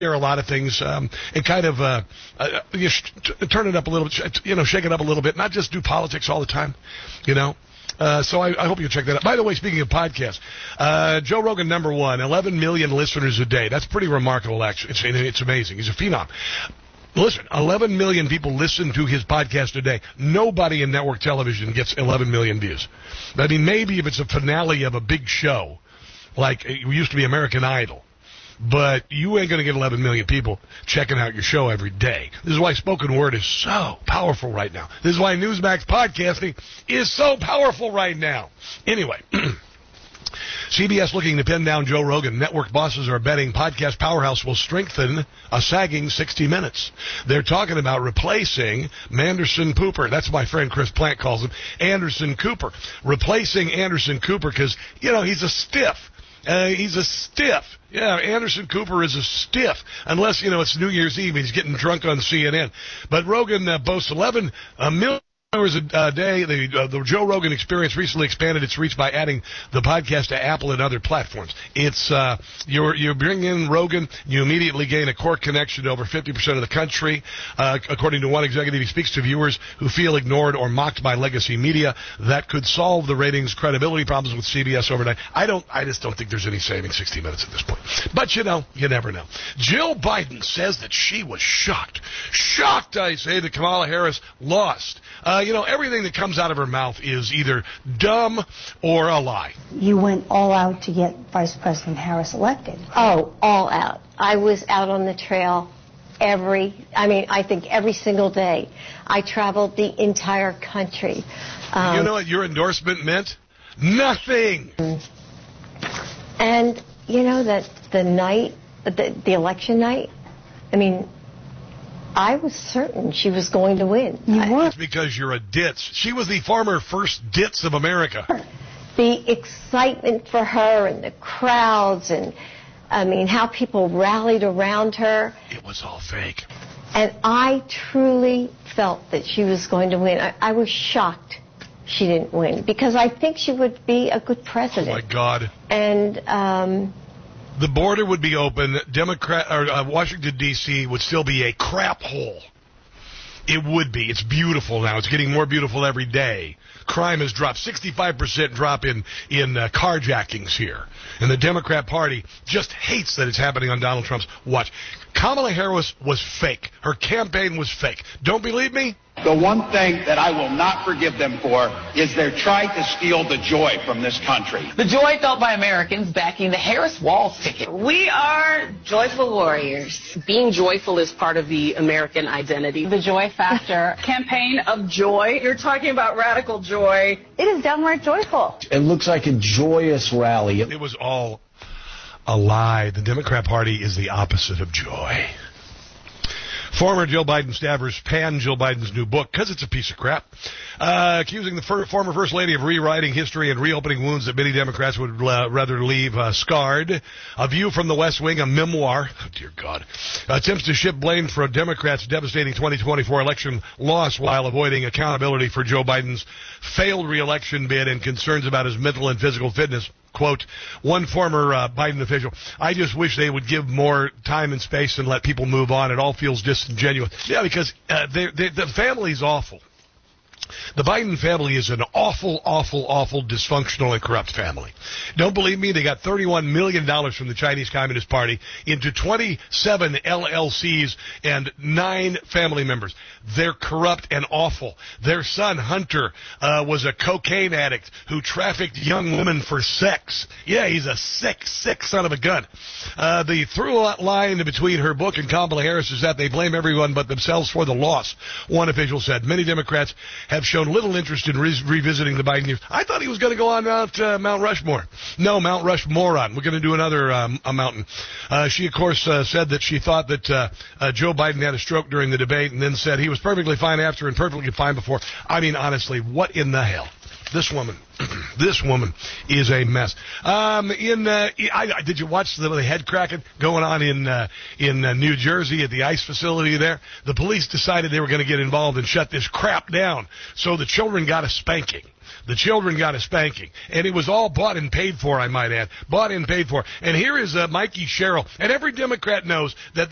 a lot of things and kind of turn it up a little bit, shake it up a little bit, not just do politics all the time, So I hope you check that out. By the way, speaking of podcasts, Joe Rogan, number 1, 11 million listeners a day. That's pretty remarkable, actually. It's amazing. He's a phenom. Listen, 11 million people listen to his podcast a day. Nobody in network television gets 11 million views. I mean, maybe if it's a finale of a big show, like it used to be American Idol. But you ain't going to get 11 million people checking out your show every day. This is why spoken word is so powerful right now. This is why Newsmax podcasting is so powerful right now. Anyway, CBS looking to pin down Joe Rogan. Network bosses are betting podcast powerhouse will strengthen a sagging 60 Minutes. They're talking about replacing Manderson Cooper. That's what my friend Chris Plant calls him, Anderson Cooper. Replacing Anderson Cooper because, he's a stiff. He's a stiff. Yeah, Anderson Cooper is a stiff. Unless, it's New Year's Eve. He's getting drunk on CNN. But Rogan boasts 11 million hours a day. The Joe Rogan Experience recently expanded its reach by adding the podcast to Apple and other platforms. It's you bring in Rogan, you immediately gain a core connection to over 50% of the country. According to one executive, he speaks to viewers who feel ignored or mocked by legacy media. That could solve the ratings credibility problems with CBS overnight. I just don't think there's any saving 60 Minutes at this point. But you never know. Jill Biden says that she was shocked, I say, that Kamala Harris lost. Everything that comes out of her mouth is either dumb or a lie. You went all out to get Vice President Harris elected. Oh, all out. I was out on the trail I think every single day. I traveled the entire country. You know what your endorsement meant? Nothing. And that the night, the election night, I was certain she was going to win. It's because you're a ditz. She was the former first ditz of America. The excitement for her and the crowds and, how people rallied around her. It was all fake. And I truly felt that she was going to win. I was shocked she didn't win because I think she would be a good president. Oh, my God. And the border would be open. Washington, D.C. would still be a crap hole. It would be. It's beautiful now. It's getting more beautiful every day. Crime has dropped. 65% drop in carjackings here. And the Democrat Party just hates that it's happening on Donald Trump's watch. Kamala Harris was fake. Her campaign was fake. Don't believe me? The one thing that I will not forgive them for is they're trying to steal the joy from this country. The joy felt by Americans backing the Harris-Walz ticket. We are joyful warriors. Being joyful is part of the American identity. The joy factor. Campaign of joy. You're talking about radical joy. It is downright joyful. It looks like a joyous rally. It was all a lie. The Democrat Party is the opposite of joy. Former Joe Biden staffers panned Jill Biden's new book because it's a piece of crap, accusing the former First Lady of rewriting history and reopening wounds that many Democrats would rather leave scarred. A View from the West Wing, a memoir, oh, dear God, attempts to shift blame for Democrats' devastating 2024 election loss while avoiding accountability for Joe Biden's failed reelection bid and concerns about his mental and physical fitness. Quote, one former Biden official, I just wish they would give more time and space and let people move on. It all feels disingenuous. Yeah, because the family's awful. The Biden family is an awful, awful, awful, dysfunctional and corrupt family. Don't believe me? They got $31 million from the Chinese Communist Party into 27 LLCs and 9 family members. They're corrupt and awful. Their son, Hunter, was a cocaine addict who trafficked young women for sex. Yeah, he's a sick son of a gun. The through line between her book and Kamala Harris is that they blame everyone but themselves for the loss. One official said, many Democrats have shown little interest in revisiting the Biden years. I thought he was going to go on Mount Rushmore. No, Mount Rushmoron. We're going to do another a mountain. She, of course, said that she thought that Joe Biden had a stroke during the debate and then said he was perfectly fine after and perfectly fine before. I mean, honestly, what in the hell? This woman is a mess. Did you watch the head cracking going on in New Jersey at the ICE facility there? The police decided they were going to get involved and shut this crap down. So the children got a spanking. And it was all bought and paid for, I might add. Bought and paid for. And here is Mikey Sherrill. And every Democrat knows that